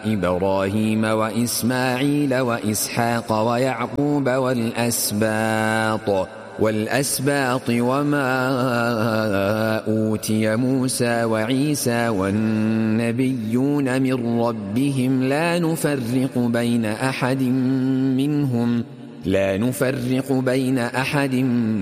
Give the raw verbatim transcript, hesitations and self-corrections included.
إبراهيم وإسماعيل وإسحاق ويعقوب والأسباط والأسباط وما أوتي موسى وعيسى والنبيون من ربهم لا نفرق بين أحد منهم لا نفرق بين أحد